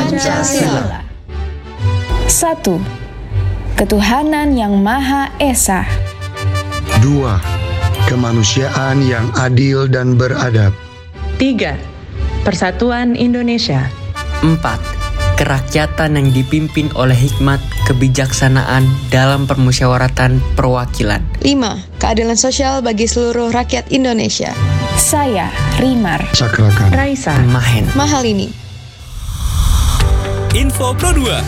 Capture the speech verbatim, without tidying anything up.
Pancasila. Satu. Ketuhanan yang Maha Esa. Dua. Kemanusiaan yang adil dan beradab. Tiga. Persatuan Indonesia. Empat. Kerakyatan yang dipimpin oleh hikmat kebijaksanaan dalam permusyawaratan perwakilan. Lima. Keadilan sosial bagi seluruh rakyat Indonesia. Saya, Rimar. Sakrakan. Raisa. Mahen. Mahalini. Info Pro dua.